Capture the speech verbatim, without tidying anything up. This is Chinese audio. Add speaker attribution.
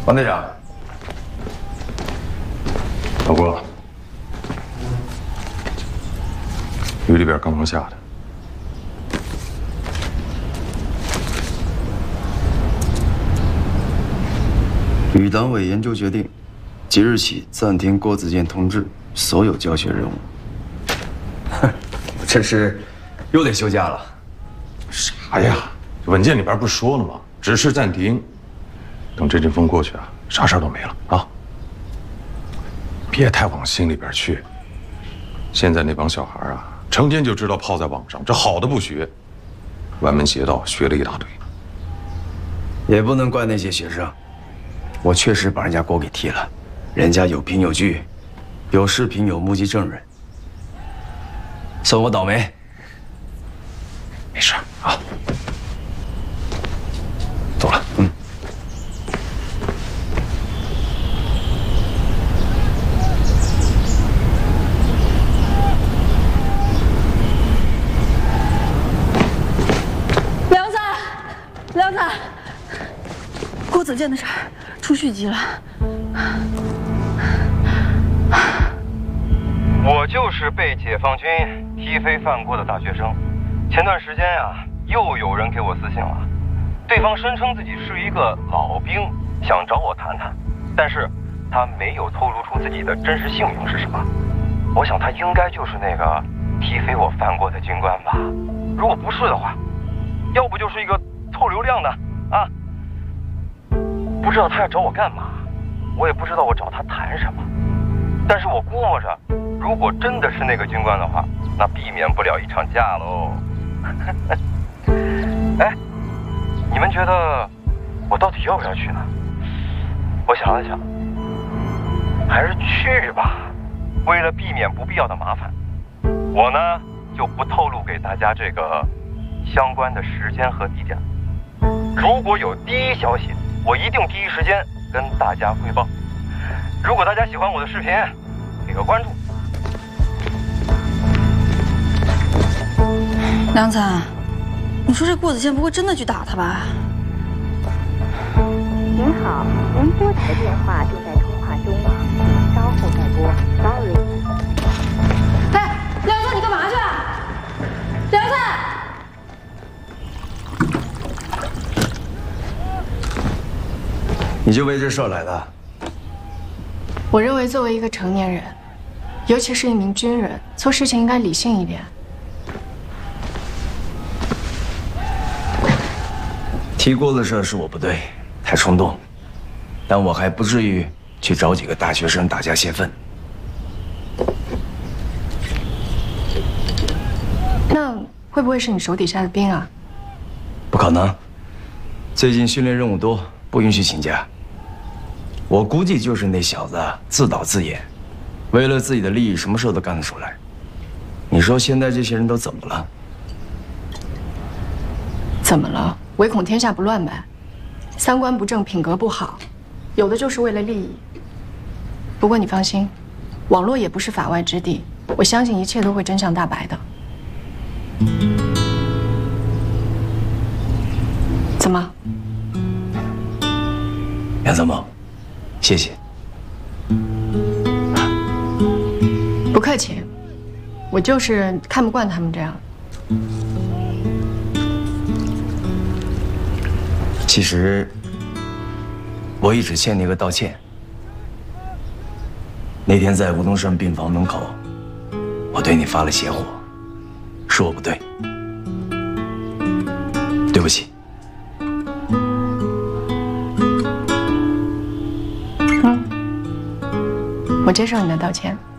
Speaker 1: 王队长，
Speaker 2: 老郭，雨里边刚刚下的。
Speaker 1: 与党委研究决定，即日起暂停郭子健同志所有教学任务。哼，这是又得休假了。
Speaker 2: 啥呀？文件里边不是说了吗？只是暂停，等这阵风过去啊，啥事儿都没了啊！别太往心里边去。现在那帮小孩啊，成天就知道泡在网上，这好的不学，歪门邪道学了一大堆。
Speaker 1: 也不能怪那些学生。 我确实把人家锅给踢了，人家有凭有据，有视频有目击证人，算我倒霉。
Speaker 2: 没事啊，走了。嗯。
Speaker 3: 梁子，梁子，郭子健的事儿。 出续集了，
Speaker 4: 我就是被解放军踢飞犯过的大学生。前段时间呀、啊，又有人给我私信了，对方声称自己是一个老兵，想找我谈谈，但是他没有透露出自己的真实姓名是什么。我想他应该就是那个踢飞我犯过的军官吧。如果不是的话，要不就是一个凑流量的啊。 不知道他要找我干嘛，我也不知道我找他谈什么，但是我估摸着，如果真的是那个军官的话，那避免不了一场架喽。哎，你们觉得我到底要不要去呢？我想了想，还是去吧，为了避免不必要的麻烦，我呢就不透露给大家这个相关的时间和地点。如果有第一消息。 我一定第一时间跟大家汇报。如果大家喜欢我的视频，给个关注。
Speaker 3: 梁子，你说这郭子健不会真的去打他吧？
Speaker 5: 您好，您拨打的电话正在通话中，请稍后再拨。Sorry。
Speaker 3: 哎，梁子，你干嘛去啊？梁子。
Speaker 1: 你就为这事儿来的？
Speaker 6: 我认为，作为一个成年人，尤其是一名军人，做事情应该理性一点。
Speaker 1: 提锅的事是我不对，太冲动，但我还不至于去找几个大学生打架泄愤。
Speaker 6: 那会不会是你手底下的兵啊？
Speaker 1: 不可能，最近训练任务多，不允许请假。 我估计就是那小子自导自演，为了自己的利益，什么事都干得出来。你说现在这些人都怎么了？
Speaker 6: 怎么了？唯恐天下不乱呗。三观不正，品格不好，有的就是为了利益。不过你放心，网络也不是法外之地，我相信一切都会真相大白的。怎么？
Speaker 1: 梁参谋。 谢谢，
Speaker 6: 不客气，我就是看不惯他们这样。
Speaker 1: 其实我一直欠你个道歉。那天在吴东山病房门口，我对你发了邪火，是我不对，对不起。
Speaker 6: 我接受你的道歉。